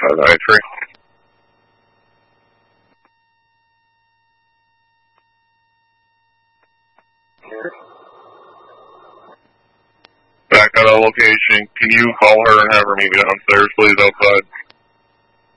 podiatry. Back at our location. Can you call her and have her meet me downstairs, please, outside?